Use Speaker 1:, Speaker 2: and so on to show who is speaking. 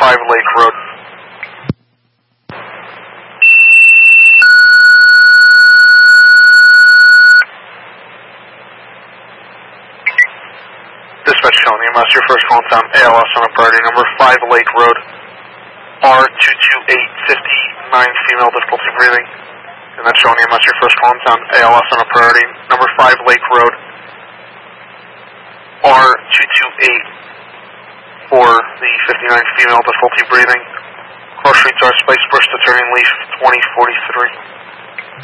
Speaker 1: 5 Lake Road. Dispatch calling EMS, your first call in town, ALS on a priority number 5 Lake Road, R22859, female, difficulty breathing. And that's showing EMS, your first call in town, ALS on a priority number 5 Lake Road, R228 for the 59 female, difficulty breathing. Cross streets are Spice Bush to turning leaf 2043.